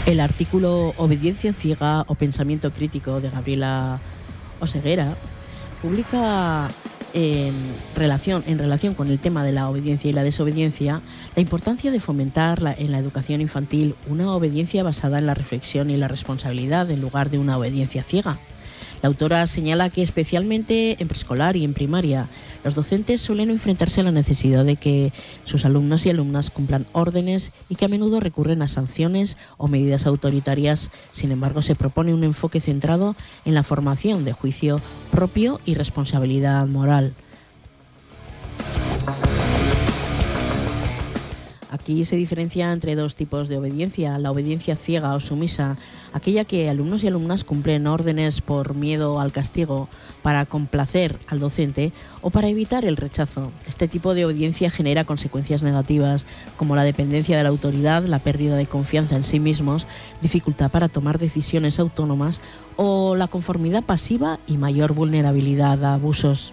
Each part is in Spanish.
El artículo Obediencia ciega o pensamiento crítico de Gabriela Oseguera publica en relación con el tema de la obediencia y la desobediencia, la importancia de fomentar en la educación infantil una obediencia basada en la reflexión y la responsabilidad en lugar de una obediencia ciega. La autora señala que especialmente en preescolar y en primaria, los docentes suelen enfrentarse a la necesidad de que sus alumnos y alumnas cumplan órdenes y que a menudo recurren a sanciones o medidas autoritarias. Sin embargo, se propone un enfoque centrado en la formación de juicio propio y responsabilidad moral. Aquí se diferencia entre dos tipos de obediencia: la obediencia ciega o sumisa, aquella que alumnos y alumnas cumplen órdenes por miedo al castigo, para complacer al docente o para evitar el rechazo. Este tipo de obediencia genera consecuencias negativas como la dependencia de la autoridad, la pérdida de confianza en sí mismos, dificultad para tomar decisiones autónomas o la conformidad pasiva y mayor vulnerabilidad a abusos.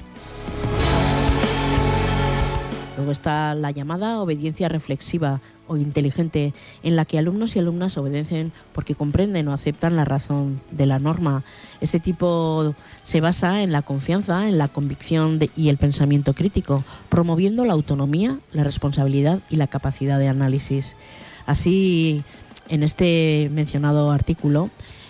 Luego está la llamada obediencia reflexiva o inteligente, en la que alumnos y alumnas obedecen porque comprenden o aceptan la razón de la norma. Este tipo se basa en la confianza, en la convicción y el pensamiento crítico, promoviendo la autonomía, la responsabilidad y la capacidad de análisis. Así, en este mencionado artículo,